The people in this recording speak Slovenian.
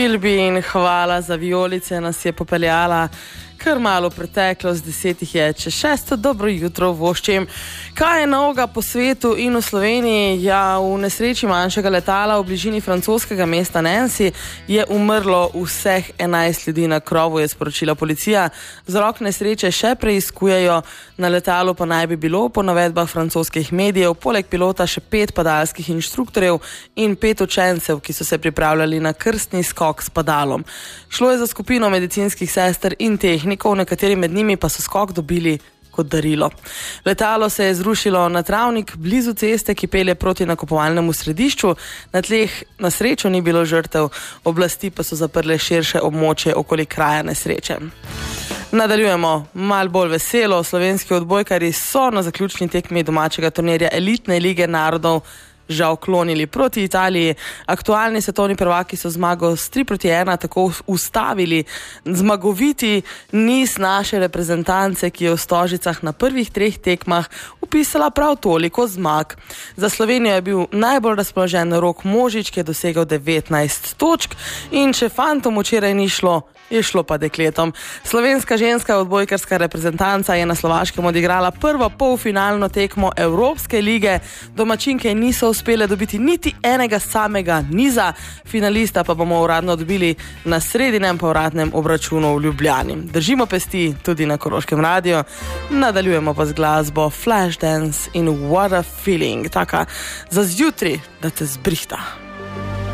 Silbi in hvala za vijolice nas je popeljala kar malo preteklost, 10 je čez 6. Dobro jutro voščim. Kaj je novega po svetu in v Sloveniji? Ja, v nesreči manjšega letala v bližini francoskega mesta Nancy je umrlo vseh 11 ljudi na krovu, je sporočila policija. Vzrok nesreče še preiskujejo, na letalu pa naj bi bilo po navedbah francoskih medijev poleg pilota še 5 padalskih inštruktorjev in 5 učencev, ki so se pripravljali na krstni skok s padalom. Šlo je za skupino medicinskih sester in tehnikov, nekateri med njimi pa so skok dobili kot darilo. Letalo se je zrušilo na travnik blizu ceste, ki pelje proti nakupovalnemu središču. Na tleh na srečo ni bilo žrtev, oblasti pa so zaprle širše območje okoli kraja nesreče. Nadaljujemo malo bolj veselo. Slovenski odbojkarji so na zaključni tekmi domačega turnirja elitne lige narodov žal klonili proti Italiji. Aktualni svetovni prvaki so zmago s 3-1 tako ustavili zmagoviti niz naše reprezentance, ki je v Stožicah na prvih 3 tekmah upisala prav toliko zmag. Za Slovenijo je bil najbolj razpoložen Rok Možič, ki je dosegel 19 točk, in če fantom včeraj ni šlo, je šlo pa dekletom. Slovenska ženska odbojkarska reprezentanca je na Slovaškem odigrala prvo polfinalno tekmo Evropske lige. Domačinke niso uspele dobiti niti enega samega niza, finalista pa bomo uradno dobili na sredinem povratnem obračunu v Ljubljani. Držimo pesti tudi na Koroškem radiju, nadaljujemo pa z glasbo Flashdance in What a Feeling, taka za zjutri, da te zbrihta.